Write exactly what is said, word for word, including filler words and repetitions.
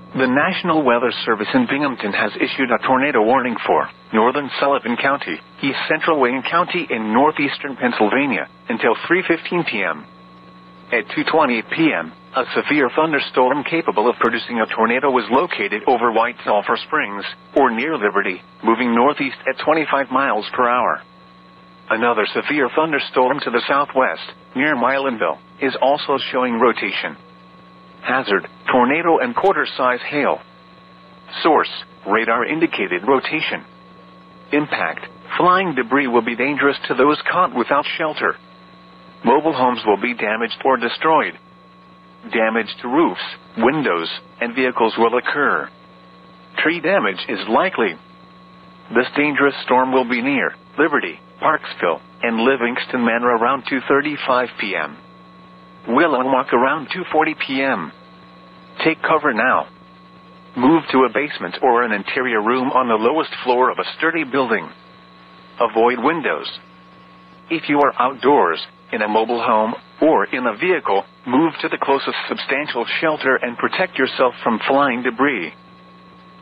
The National Weather Service in Binghamton has issued a tornado warning for northern Sullivan County, east central Wayne County, and northeastern Pennsylvania until three fifteen p.m. At two twenty p.m., a severe thunderstorm capable of producing a tornado was located over White Sulphur Springs, or near Liberty, moving northeast at twenty-five miles per hour. Another severe thunderstorm to the southwest, near Milanville, is also showing rotation. Hazard, tornado and quarter-size hail. Source, radar indicated rotation. Impact, flying debris will be dangerous to those caught without shelter. Mobile homes will be damaged or destroyed. Damage to roofs, windows, and vehicles will occur. Tree damage is likely. This dangerous storm will be near Liberty, Parksville, and Livingston Manor around two thirty-five p.m. Willowamok around two forty p.m. Take cover now. Move to a basement or an interior room on the lowest floor of a sturdy building. Avoid windows. If you are outdoors, in a mobile home, or in a vehicle, move to the closest substantial shelter and protect yourself from flying debris.